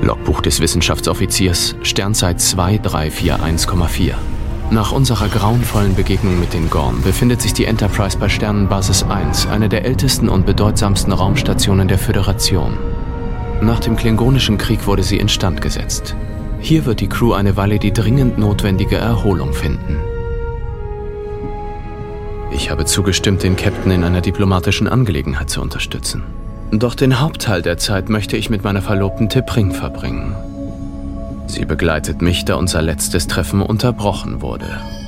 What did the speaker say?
Logbuch des Wissenschaftsoffiziers, Sternzeit 2341,4. Nach unserer grauenvollen Begegnung mit den Gorn befindet sich die Enterprise bei Sternenbasis 1, eine der ältesten und bedeutsamsten Raumstationen der Föderation. Nach dem Klingonischen Krieg wurde sie instand gesetzt. Hier wird die Crew eine Weile die dringend notwendige Erholung finden. Ich habe zugestimmt, den Captain in einer diplomatischen Angelegenheit zu unterstützen. Doch den Hauptteil der Zeit möchte ich mit meiner Verlobten T'Pring verbringen. Sie begleitet mich, da unser letztes Treffen unterbrochen wurde.